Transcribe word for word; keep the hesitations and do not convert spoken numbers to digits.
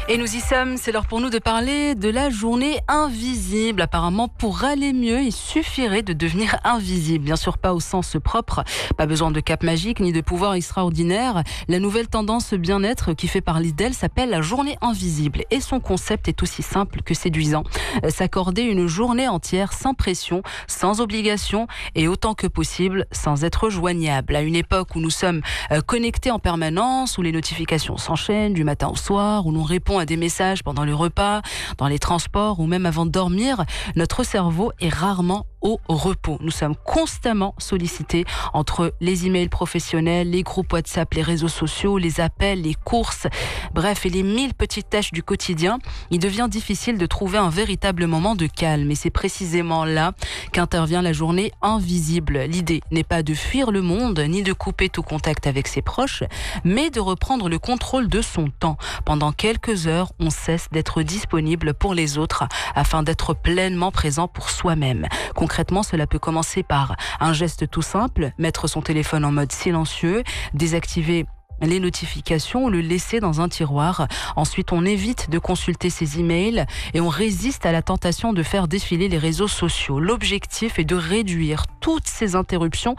Et nous y sommes, c'est l'heure pour nous de parler de la journée invisible. Apparemment, pour aller mieux, il suffirait de devenir invisible. Bien sûr, pas au sens propre, pas besoin de cape magique ni de pouvoir extraordinaire. La nouvelle tendance bien-être qui fait parler d'elle s'appelle la journée invisible. Et son concept est aussi simple que séduisant. S'accorder une journée entière sans pression, sans obligation et autant que possible sans être joignable. À une époque où nous sommes connectés en permanence, où les notifications s'enchaînent du matin au soir, où l'on répond à des messages pendant le repas, dans les transports ou même avant de dormir, notre cerveau est rarement au repos. Nous sommes constamment sollicités entre les emails professionnels, les groupes WhatsApp, les réseaux sociaux, les appels, les courses, bref, et les mille petites tâches du quotidien. Il devient difficile de trouver un véritable moment de calme et c'est précisément là qu'intervient la journée invisible. L'idée n'est pas de fuir le monde ni de couper tout contact avec ses proches, mais de reprendre le contrôle de son temps. Pendant quelques heures, on cesse d'être disponible pour les autres afin d'être pleinement présent pour soi-même. Concrètement, cela peut commencer par un geste tout simple, mettre son téléphone en mode silencieux, désactiver les notifications ou le laisser dans un tiroir. Ensuite, on évite de consulter ses emails et on résiste à la tentation de faire défiler les réseaux sociaux. L'objectif est de réduire toutes ces interruptions